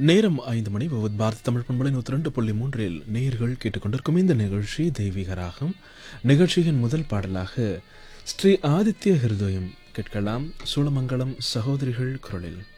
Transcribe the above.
நேரம் 5 மணி. பாரத தமிழ் பண்பலை 102.3 நேயர்கள் கேட்டுக்கொண்டிருக்கும் இந்த நிகழ்ச்சி தெய்வீக ராகம். நிகழ்ச்சியின் முதல் பாடலாக ஸ்ரீ ஆதித்ய ஹிருதயம் கேட்கலாம். சூளமங்கலம் சகோதரிகள் குரலில்.